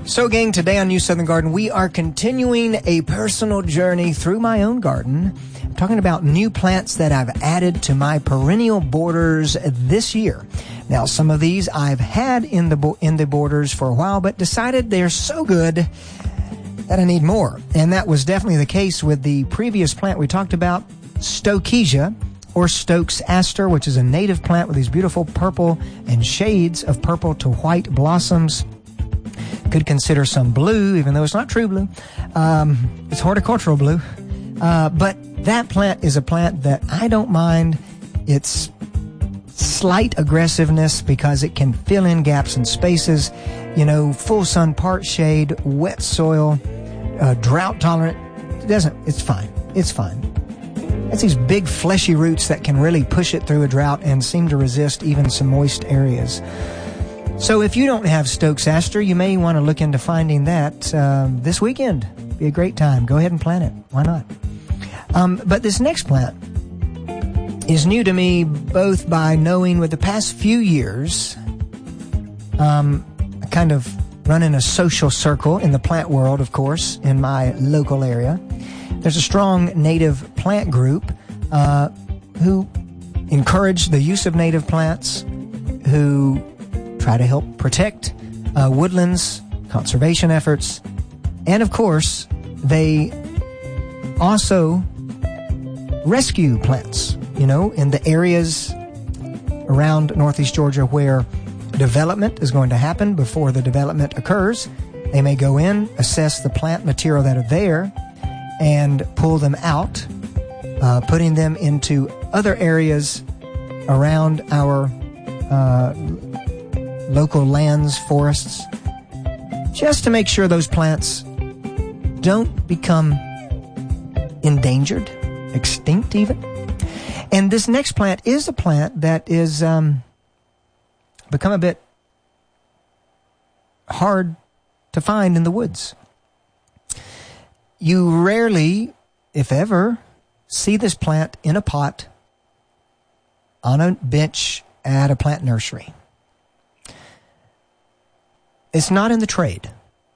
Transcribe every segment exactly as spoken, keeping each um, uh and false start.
So, gang, today on New Southern Garden, we are continuing a personal journey through my own garden. I'm talking about new plants that I've added to my perennial borders this year. Now, some of these I've had in the bo- in the borders for a while, but decided they're so good that I need more. And that was definitely the case with the previous plant we talked about, Stokesia, or Stokes aster, which is a native plant with these beautiful purple and shades of purple to white blossoms. Could consider some blue, even though it's not true blue. Um, it's horticultural blue. Uh, but that plant is a plant that I don't mind its slight aggressiveness because it can fill in gaps and spaces. You know, full sun, part shade, wet soil, uh, drought tolerant. It doesn't, it's fine. It's fine. It's these big fleshy roots that can really push it through a drought and seem to resist even some moist areas. So if you don't have Stokes aster, you may want to look into finding that um, this weekend. Be a great time. Go ahead and plant it. Why not? Um, but this next plant is new to me both by knowing with the past few years, um, I kind of run in a social circle in the plant world, of course, in my local area. There's a strong native plant group uh, who encourage the use of native plants, who try to help protect uh, woodlands, conservation efforts, and of course, they also rescue plants, you know, in the areas around Northeast Georgia where development is going to happen. Before the development occurs, they may go in, assess the plant material that are there, and pull them out, uh, putting them into other areas around our uh, local lands, forests, just to make sure those plants don't become endangered, extinct even. And this next plant is a plant that is um, become a bit hard to find in the woods. You rarely, if ever, see this plant in a pot on a bench at a plant nursery. It's not in the trade.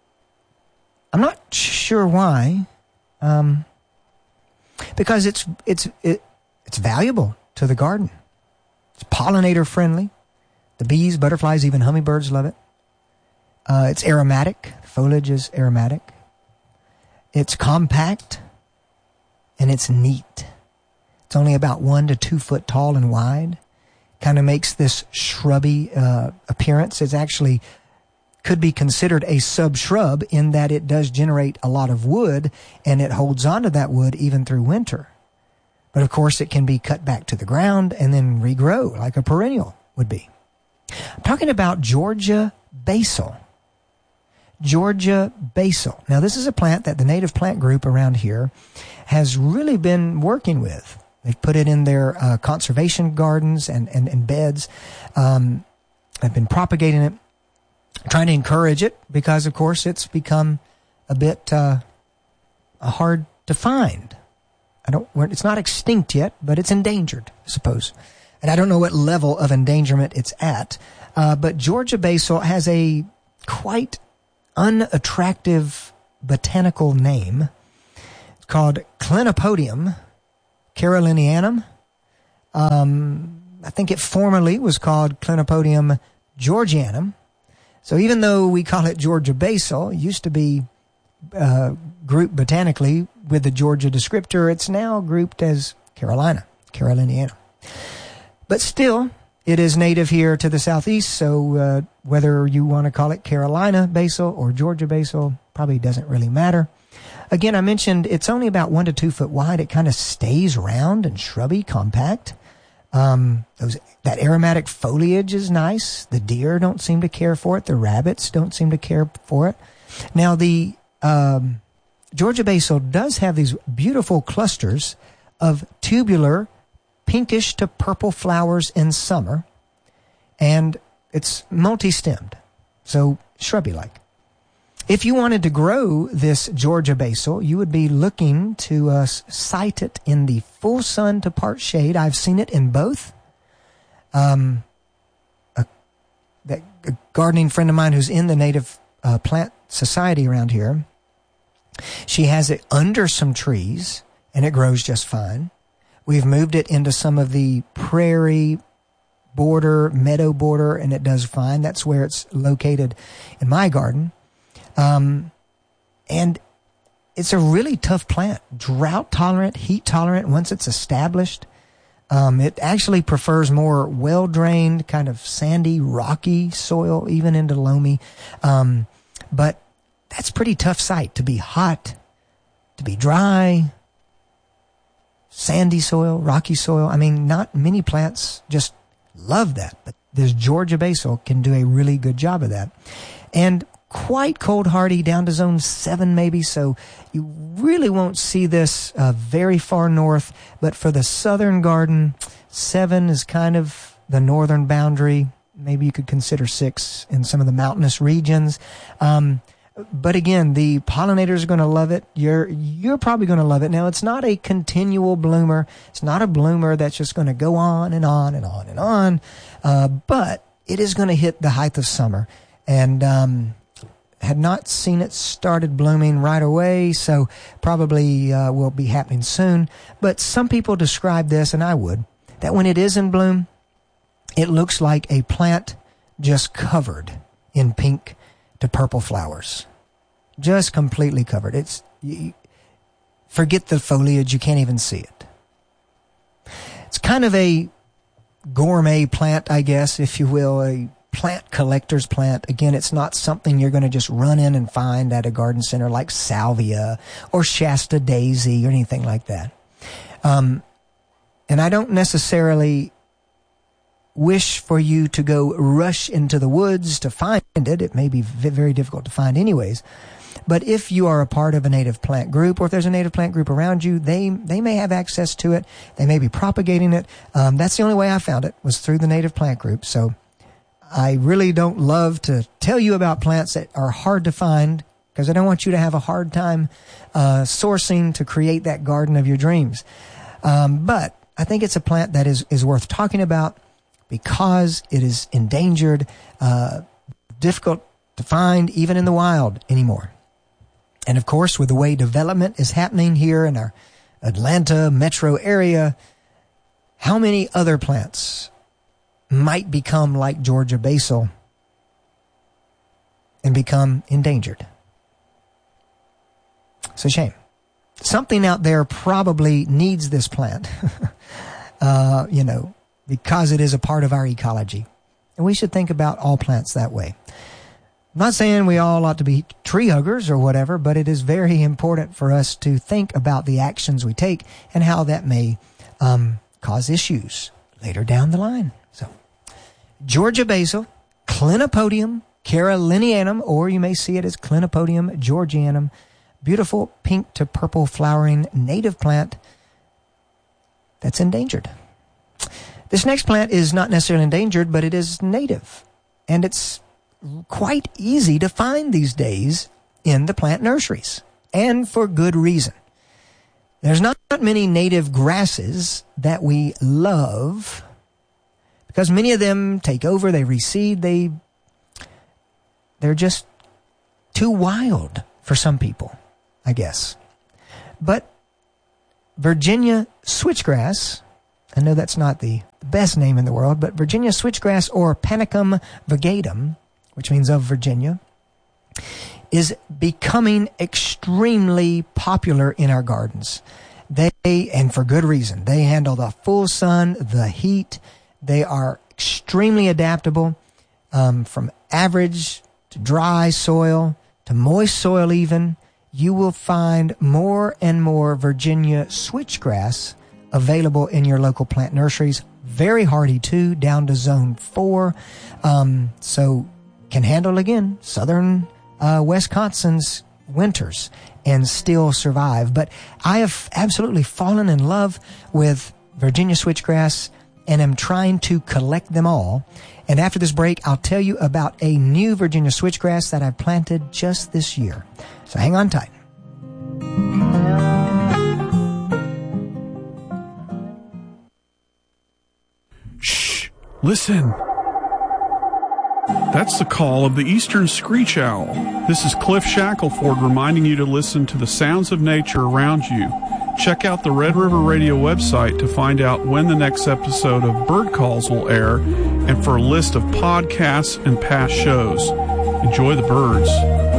I'm not sure why, um, because it's it's it, it's valuable to the garden. It's pollinator friendly. The bees, butterflies, even hummingbirds love it. Uh, it's aromatic. The foliage is aromatic. It's compact, and it's neat. It's only about one to two foot tall and wide. Kind of makes this shrubby uh, appearance. It's actually could be considered a sub-shrub in that it does generate a lot of wood, and it holds on to that wood even through winter. But of course, it can be cut back to the ground and then regrow like a perennial would be. I'm talking about Georgia basil. Georgia basil. Now, this is a plant that the native plant group around here has really been working with. They've put it in their uh, conservation gardens and, and, and beds. Um, they've been propagating it, trying to encourage it because, of course, it's become a bit uh, hard to find. I don't. It's not extinct yet, but it's endangered, I suppose. And I don't know what level of endangerment it's at. Uh, but Georgia basil has a quite unattractive botanical name. It's called Clinopodium carolinianum. Um, I think it formerly was called Clinopodium georgianum. So even though we call it Georgia basil, it used to be uh, grouped botanically with the Georgia descriptor, it's now grouped as Carolina, Carolinianum. But still, it is native here to the southeast, so uh, whether you want to call it Carolina basil or Georgia basil probably doesn't really matter. Again, I mentioned it's only about one to two foot wide. It kind of stays round and shrubby, compact. Um, those, that aromatic foliage is nice. The deer don't seem to care for it. The rabbits don't seem to care for it. Now, the um, Georgia basil does have these beautiful clusters of tubular pinkish to purple flowers in summer, and it's multi-stemmed, so shrubby-like. If you wanted to grow this Georgia basil, you would be looking to uh, site it in the full sun to part shade. I've seen it in both. Um, a, that, a gardening friend of mine who's in the native uh, plant society around here. She has it under some trees, and it grows just fine. We've moved it into some of the prairie border, meadow border, and it does fine. That's where it's located in my garden. Um, and it's a really tough plant, drought tolerant, heat tolerant once it's established. Um, it actually prefers more well-drained, kind of sandy, rocky soil, even into loamy. Um, but that's a pretty tough site to be hot, to be dry, sandy soil, rocky soil. I mean, not many plants just love that, but this Georgia basil can do a really good job of that. And quite cold hardy, down to zone seven maybe, so you really won't see this uh, very far north. But for the southern garden, seven is kind of the northern boundary. Maybe you could consider six in some of the mountainous regions. Um, but again, the pollinators are going to love it. You're you're probably going to love it. Now, it's not a continual bloomer. It's not a bloomer that's just going to go on and on and on and on. Uh, but it is going to hit the height of summer. And um had not seen it started blooming right away, so probably uh, will be happening soon. But some people describe this, and I would, that when it is in bloom, it looks like a plant just covered in pink to purple flowers. Just completely covered. It's you, forget the foliage, you can't even see it. It's kind of a gourmet plant, I guess, if you will, a plant collector's plant. Again, it's not something you're going to just run in and find at a garden center like salvia or Shasta daisy or anything like that. Um, and I don't necessarily wish for you to go rush into the woods to find it. It may be very difficult to find anyways. But if you are a part of a native plant group, or if there's a native plant group around you, they they may have access to it. They may be propagating it. Um, that's the only way I found it, was through the native plant group. So I really don't love to tell you about plants that are hard to find, because I don't want you to have a hard time uh, sourcing to create that garden of your dreams. Um, but I think it's a plant that is, is worth talking about because it is endangered, uh, difficult to find even in the wild anymore. And of course, with the way development is happening here in our Atlanta metro area, how many other plants might become like Georgia basil and become endangered? It's a shame. Something out there probably needs this plant, uh, you know, because it is a part of our ecology. And we should think about all plants that way. I'm not saying we all ought to be tree huggers or whatever, but it is very important for us to think about the actions we take and how that may um, cause issues later down the line. So, Georgia basil, Clinopodium carolinianum, or you may see it as Clinopodium georgianum, beautiful pink to purple flowering native plant that's endangered. This next plant is not necessarily endangered, but it is native, and it's quite easy to find these days in the plant nurseries, and for good reason. There's not many native grasses that we love, because many of them take over, they reseed, they, they're just too wild for some people, I guess. But Virginia switchgrass, I know that's not the best name in the world, but Virginia switchgrass, or Panicum virgatum, which means of Virginia, is becoming extremely popular in our gardens. They, and for good reason, they handle the full sun, the heat. They are extremely adaptable, um, from average to dry soil to moist soil even. You will find more and more Virginia switchgrass available in your local plant nurseries. Very hardy too, down to zone four. Um, so can handle, again, southern uh, Wisconsin's winters and still survive. But I have absolutely fallen in love with Virginia switchgrass and am trying to collect them all. And after this break, I'll tell you about a new Virginia switchgrass that I've planted just this year. So hang on tight. Shh! Listen! That's the call of the eastern screech owl. This is Cliff Shackelford reminding you to listen to the sounds of nature around you. Check out the Red River Radio website to find out when the next episode of Bird Calls will air and for a list of podcasts and past shows. Enjoy the birds.